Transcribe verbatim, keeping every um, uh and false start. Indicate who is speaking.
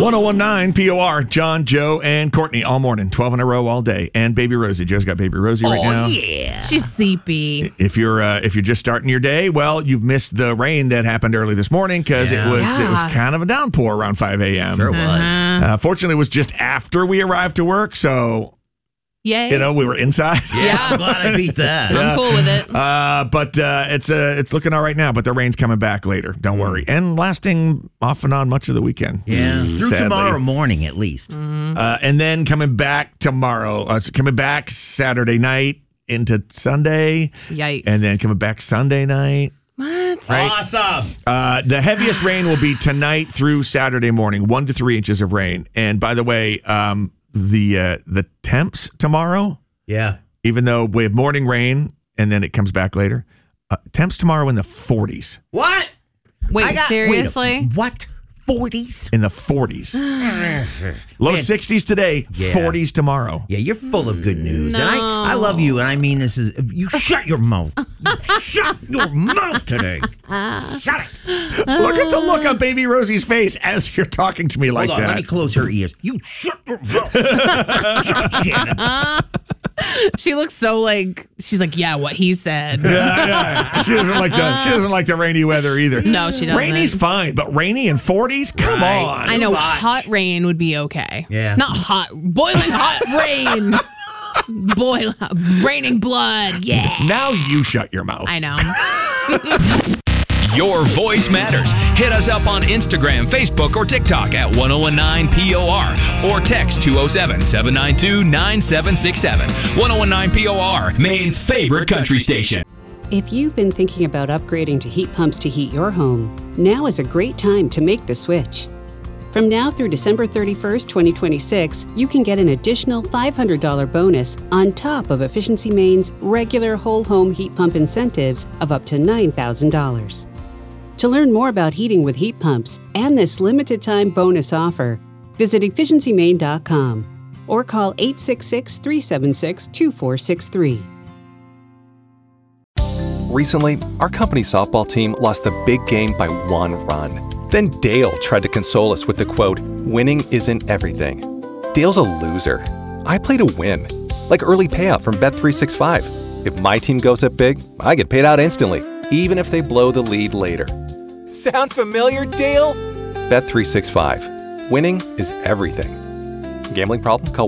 Speaker 1: one oh one point nine P O R, John, Joe, and Courtney all morning, twelve in a row all day. And Baby Rosie. Joe's got Baby Rosie right
Speaker 2: oh,
Speaker 1: now.
Speaker 2: Oh, yeah.
Speaker 3: She's sleepy.
Speaker 1: If you're uh, if you're just starting your day, well, you've missed the rain that happened early this morning because
Speaker 2: Yeah.
Speaker 1: it was
Speaker 3: Yeah.
Speaker 1: it was kind of a downpour around five a.m.
Speaker 2: Sure was.
Speaker 1: Uh, fortunately, it was just after we arrived to work, so
Speaker 3: Yay.
Speaker 1: you know we were inside.
Speaker 2: Yeah,
Speaker 3: Yeah.
Speaker 2: I'm glad I beat that.
Speaker 3: I'm cool with it.
Speaker 1: Uh, but uh, it's uh, it's looking all right now. But the rain's coming back later. Don't worry, and lasting off and on much of the weekend.
Speaker 2: Yeah, through
Speaker 1: sadly.
Speaker 2: tomorrow morning at least.
Speaker 1: Uh, and then coming back tomorrow, uh, so coming back Saturday night into Sunday,
Speaker 3: Yikes.
Speaker 1: and then coming back Sunday night.
Speaker 3: What?
Speaker 1: Right.
Speaker 2: Awesome.
Speaker 1: Uh, the heaviest rain will be tonight through Saturday morning, one to three inches of rain. And by the way, um, the uh, the temps tomorrow,
Speaker 2: Yeah.
Speaker 1: even though we have morning rain and then it comes back later, uh, temps tomorrow in the forties.
Speaker 2: What?
Speaker 3: Wait,
Speaker 2: I got-
Speaker 3: seriously?
Speaker 2: wait a- what? forties?
Speaker 1: In the forties. Low
Speaker 2: Man.
Speaker 1: sixties today,
Speaker 2: Yeah.
Speaker 1: forties tomorrow.
Speaker 2: Yeah, you're full of good news. And I,
Speaker 3: No.
Speaker 2: I love you, and I mean this is you shut your mouth. You shut your mouth today. Shut it.
Speaker 1: Look at the look on Baby Rosie's face as you're talking to me like
Speaker 2: Hold on,
Speaker 1: that.
Speaker 2: let me close her ears. You shut your mouth. Shut Shannon.
Speaker 3: She looks so like, she's like, yeah, what he said.
Speaker 1: Yeah, yeah. She doesn't like the she doesn't like the rainy weather either.
Speaker 3: No, she doesn't.
Speaker 1: Rainy's fine, but rainy in forties? Come
Speaker 2: Right.
Speaker 1: on.
Speaker 3: I know
Speaker 2: much.
Speaker 3: hot rain would be okay.
Speaker 2: Yeah.
Speaker 3: Not hot, boiling hot rain. Boil, raining blood. Yeah.
Speaker 1: Now you shut your mouth.
Speaker 3: I know.
Speaker 4: Your voice matters. Hit us up on Instagram, Facebook, or TikTok at one oh one nine P O R or text two oh seven, seven nine two, nine seven six seven. one oh one nine P O R, Maine's favorite country station.
Speaker 5: If you've been thinking about upgrading to heat pumps to heat your home, now is a great time to make the switch. From now through December thirty-first, twenty twenty-six, you can get an additional five hundred dollars bonus on top of Efficiency Maine's regular whole home heat pump incentives of up to nine thousand dollars. To learn more about heating with heat pumps and this limited time bonus offer, visit efficiency maine dot com or call eight six six, three seven six, two four six three.
Speaker 6: Recently, our company softball team lost the big game by one run. Then Dale tried to console us with the quote, "Winning isn't everything." Dale's a loser. I play to win. Like early payout from Bet three sixty-five. If my team goes up big, I get paid out instantly, even if they blow the lead later. Sound familiar, Dale? Bet three sixty-five. Winning is everything. Gambling problem? Call